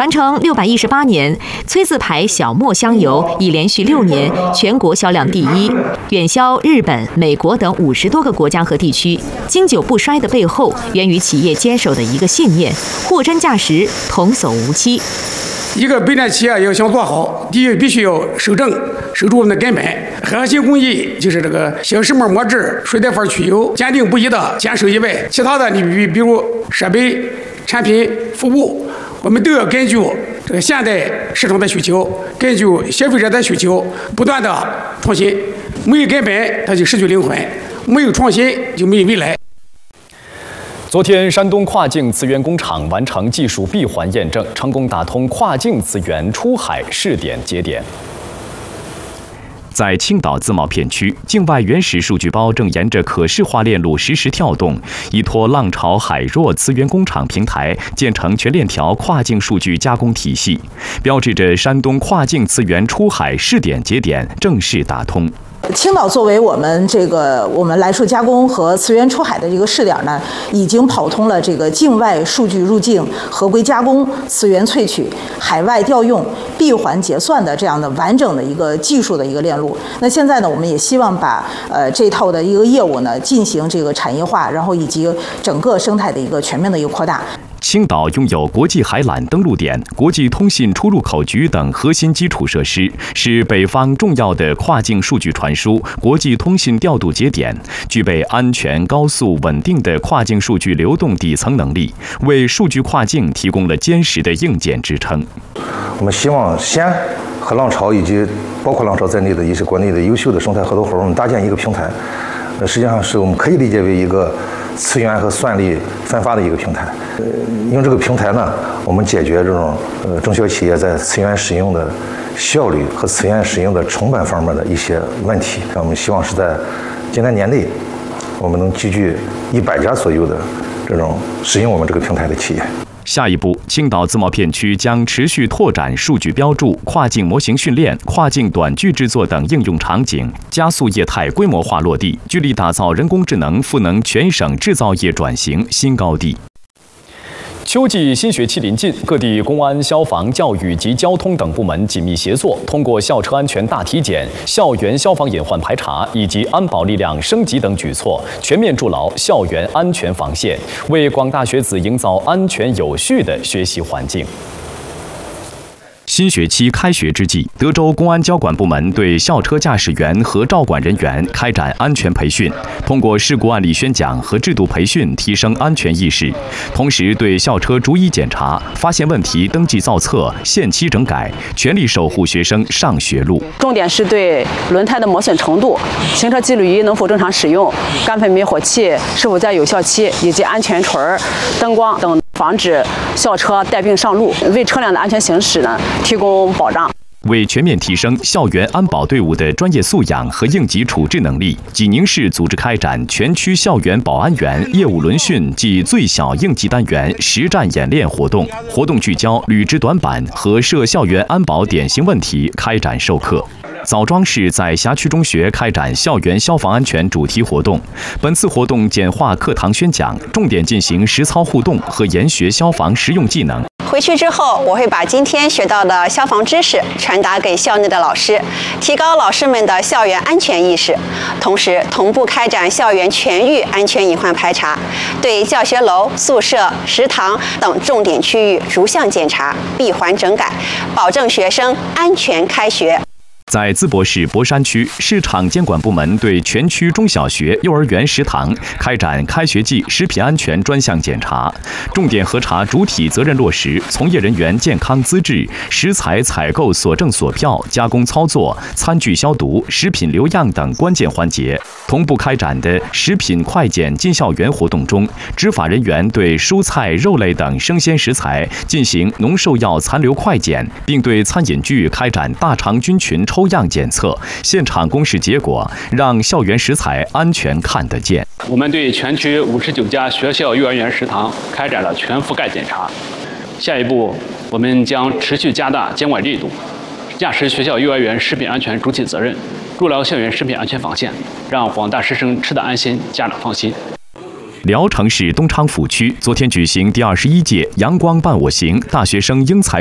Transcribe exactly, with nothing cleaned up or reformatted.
传承六百一十八年，崔字牌小磨香油已连续六年全国销量第一，远销日本、美国等五十多个国家和地区。经久不衰的背后，源于企业坚守的一个信念：货真价实，童叟无欺。 一个北电企业要想做好，第一必须要守正，守住我们的根本。核心工艺就是这个小石磨磨制、水带法去油，坚定不移的坚守以外，其他的你比比如设备、产品、服务，我们都要根据这个现代市场的需求，根据消费者的需求，不断的创新。没有根本，它就失去灵魂；没有创新，就没有未来。 昨天，山东跨境磁源工厂完成技术闭环验证，成功打通跨境磁源出海试点节点。在青岛自贸片区，境外原始数据包正沿着可视化链路实时跳动，依托浪潮海若磁源工厂平台，建成全链条跨境数据加工体系，标志着山东跨境磁源出海试点节点正式打通。 青岛作为我们这个我们来数加工和磁源出海的这个试点呢，已经跑通了这个境外数据入境、合规加工、磁源萃取、海外调用、闭环结算的这样的完整的一个技术的一个链路。那现在呢，我们也希望把呃这套的一个业务呢进行这个产业化，然后以及整个生态的一个全面的一个扩大。 青岛拥有国际海缆登陆点、国际通信出入口局等核心基础设施，是北方重要的跨境数据传输、国际通信调度节点，具备安全、高速、稳定的跨境数据流动底层能力，为数据跨境提供了坚实的硬件支撑。 我们希望西安和浪潮以及包括浪潮在内的一些国内的优秀的生态合作伙伴们搭建一个平台，呃，实际上是我们可以理解为一个磁源和算力分发的一个平台。呃，用这个平台呢，我们解决这种呃中小企业在磁源使用的效率和磁源使用的成本方面的一些问题。我们希望是在今年年内，我们能聚聚一百家左右的这种使用我们这个平台的企业。 下一步，青岛自贸片区将持续拓展数据标注、跨境模型训练、跨境短剧制作等应用场景，加速业态规模化落地，聚力打造人工智能赋能全省制造业转型新高地。秋季新学期临近，各地公安、消防、教育及交通等部门紧密协作，通过校车安全大体检、校园消防隐患排查以及安保力量升级等举措，全面筑牢校园安全防线，为广大学子营造安全有序的学习环境。新学期开学之际，德州公安交管部门对校车驾驶员和照管人员开展安全培训，通过事故案例宣讲和制度培训提升安全意识，同时对校车逐一检查，发现问题登记造册，限期整改，全力守护学生上学路。 重点是对轮胎的磨损程度、行车记录仪能否正常使用、干粉灭火器是否在有效期，以及安全锤、灯光等，防止校车带病上路，为车辆的安全行驶呢提供保障。 为全面提升校园安保队伍的专业素养和应急处置能力，济宁市组织开展全区校园保安员业务轮训暨最小应急单元实战演练活动。活动聚焦履职短板和涉校园安保典型问题开展授课。枣庄市在辖区中学开展校园消防安全主题活动。本次活动简化课堂宣讲，重点进行实操互动和研学消防实用技能。 回去之后，我会把今天学到的消防知识传达给校内的老师，提高老师们的校园安全意识。同时，同步开展校园全域安全隐患排查，对教学楼、宿舍、食堂等重点区域逐项检查，闭环整改，保证学生安全开学。 在淄博市博山区，市场监管部门对全区中小学、幼儿园食堂开展开学季食品安全专项检查，重点核查主体责任落实、从业人员健康资质、食材采购所证所票、加工操作、餐具消毒、食品留样等关键环节。同步开展的食品快检进校园活动中，执法人员对蔬菜、肉类等生鲜食材进行农兽药残留快检，并对餐饮具开展大肠菌群抽样检测，现场公示结果让校园食材安全看得见。 我们对全区五十九家学校幼儿园食堂开展了全覆盖检查。下一步，我们将持续加大监管力度，驾驶学校幼儿园食品安全主体责任，筑牢校园食品安全防线，让广大师生吃得安心，家长放心。 聊城市东昌府区昨天举行第二十一届阳光伴我行大学生英才